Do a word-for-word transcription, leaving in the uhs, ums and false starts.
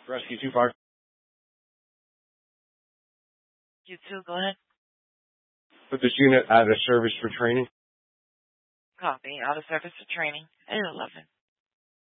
Rescue two five. You two, go ahead. Put this unit out of service for training. Copy. Out of service for training. eight eleven.